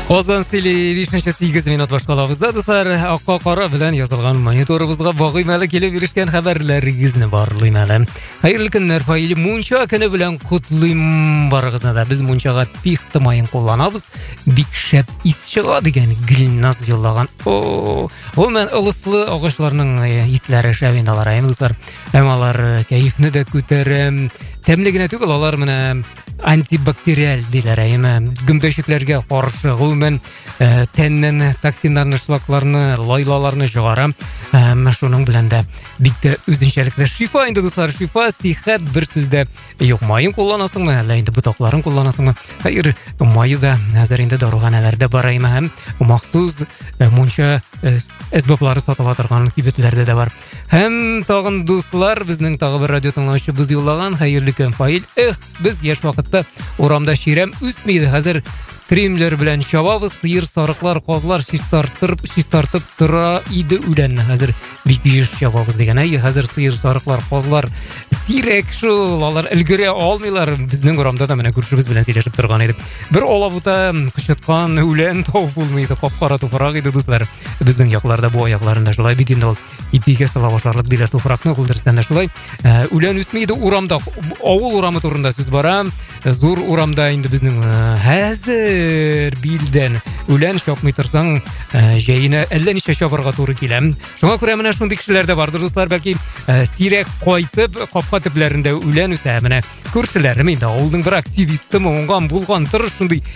Озан сили 5-8 минут башкалабызда достар. Акка кара белән язылган мониторыбызга багыйм әле килеп ирешкән хәбәрләрегезне барлыйм әле. Хәерле көннәр, фаили мунча көне белән кутлыйм барыгызны да. Без мунчага пихта майын кулланабыз. Бик шәп ис чыга дигән Гилназ юллаган. О, мен улыслы агачларның исләре шәвиналар достар. Һәм алар кайфны да күтәрәм. Тәмле генә түгел, алар менә антибактериаль диләр, гөмбәчекләргә каршы гомумән тәннән токсиннарны, шлакларны, лайлаларны чыгара. Шуның белән дә бик тә үзенчәлекле шифа инде дуслар, шифа, сихәт бер сүздә. Юк, майын кулланасыңмы, әллә инде ботакларын кулланасыңмы? Хәер, майы да хәзер инде даруханәләрдә бар һәм махсус мунча әсбаплары сатыла торган кибетләрдә дә бар. Һәм тагын дуслар, безнең тагы бер радио тыңлаучыбыз юллаган, хәерле көн фаил. Без яшь вакытта урамда ширәм үсмиде. Хәзер тримлер белән чабабыз, сыер, сарыклар, казлар чистартып тора иде үләнне. Хәзер бик еш чабабыз дигән. Хәзер сыер, сарыклар, казлар сирәк шул, алар өлгерә алмыйлар. Безнең урамда да менә күршебез белән сөйләшеп торган идек. Бер алабута кычыткан үлән тау булмый иде, капкара туфрак иде дуслар. Безнең якларда бу аякларында шулай бит инде ул. Ипигә сала башларлык диләр, туфракны кулдырсаң да шулай. Үлән үсмәйде урамда, авыл урамы турында сүз бара. Зур урамда инде безнең хәзер билдән үлән чапмый торсаң, җәенә әллә ничә чабырга туры килә. Шуңа күрә менә шундый кешеләр дә бардыр дуслар, бәлки сирәк кайтып капка төпләрендә үлән үсә. Менә күршеләрем инде авылның бер активисты, уңган булган тырыш шундый